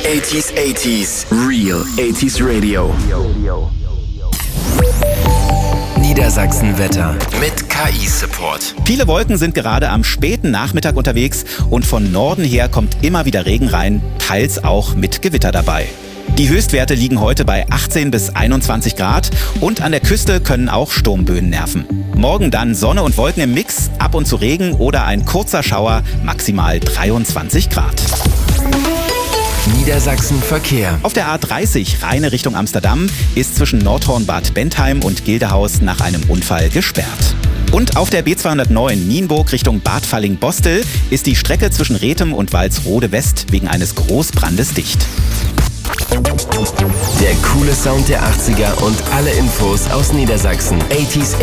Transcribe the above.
80s, Real 80s Radio. Niedersachsen-Wetter mit KI-Support. Viele Wolken sind gerade am späten Nachmittag unterwegs und von Norden her kommt immer wieder Regen rein, teils auch mit Gewitter dabei. Die Höchstwerte liegen heute bei 18 bis 21 Grad und an der Küste können auch Sturmböen nerven. Morgen dann Sonne und Wolken im Mix, ab und zu Regen oder ein kurzer Schauer, maximal 23 Grad. Niedersachsen Verkehr. Auf der A30 Rheine Richtung Amsterdam ist zwischen Nordhorn-Bad Bentheim und Gildehaus nach einem Unfall gesperrt. Und auf der B209 Nienburg Richtung Bad Falling-Bostel ist die Strecke zwischen Rethem und Walsrode West wegen eines Großbrandes dicht. Der coole Sound der 80er und alle Infos aus Niedersachsen. 80s